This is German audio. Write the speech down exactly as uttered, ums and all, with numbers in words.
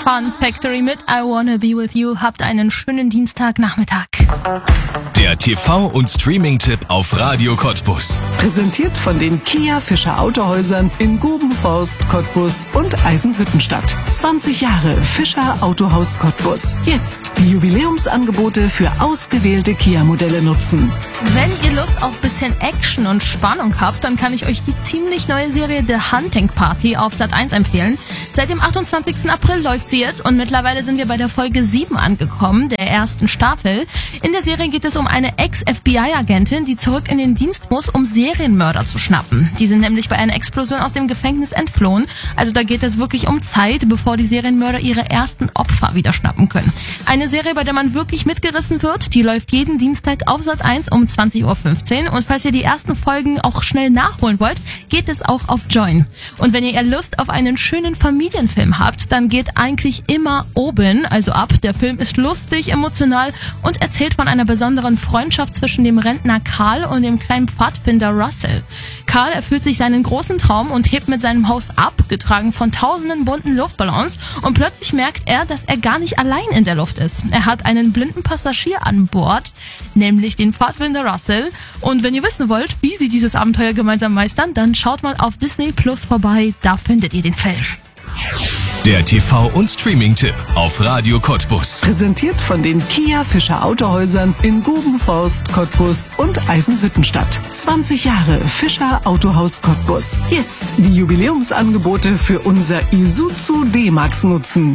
Fun Factory mit I Wanna Be With You. Habt einen schönen Dienstagnachmittag. Der T V- und Streaming-Tipp auf Radio Cottbus. Präsentiert von den Kia Fischer Autohäusern in Gubenforst, Cottbus und Eisenhüttenstadt. zwanzig Jahre Fischer Autohaus Cottbus. Jetzt die Jubiläumsangebote für ausgewählte Kia-Modelle nutzen. Wenn ihr Lust auf bisschen Action und Spannung habt, dann kann ich euch die ziemlich neue Serie The Hunting Party auf Sat eins empfehlen. Seit dem achtundzwanzigsten April läuft sie jetzt und mittlerweile sind wir bei der Folge sieben angekommen, der ersten Staffel. In der Serie geht es um eine Ex-F B I-Agentin, die zurück in den Dienst muss, um Serienmörder zu schnappen. Die sind nämlich bei einer Explosion aus dem Gefängnis entflohen. Also da geht es wirklich um Zeit, bevor die Serienmörder ihre ersten Opfer wieder schnappen können. Eine Serie, bei der man wirklich mitgerissen wird, die läuft jeden Dienstag auf Sat eins um zwanzig Uhr fünfzehn. Und falls ihr die ersten Folgen auch schnell nachholen wollt, geht es auch auf Join. Und wenn ihr eher Lust auf einen schönen Familienfilm habt, dann geht eigentlich immer Oben, also ab. Der Film ist lustig, emotional und erzählt von einer besonderen Freundschaft zwischen dem Rentner Karl und dem kleinen Pfadfinder Russell. Karl erfüllt sich seinen großen Traum und hebt mit seinem Haus ab, getragen von tausenden bunten Luftballons, und plötzlich merkt er, dass er gar nicht allein in der Luft ist. Er hat einen blinden Passagier an Bord, nämlich den Pfadfinder Russell. Und wenn ihr wissen wollt, wie sie dieses Abenteuer gemeinsam meistern, dann schaut mal auf Disney Plus vorbei, da findet ihr den Film. Der T V- und Streaming-Tipp auf Radio Cottbus. Präsentiert von den Kia Fischer Autohäusern in Gubenforst, Cottbus und Eisenhüttenstadt. zwanzig Jahre Fischer Autohaus Cottbus. Jetzt die Jubiläumsangebote für unser Isuzu D-Max nutzen.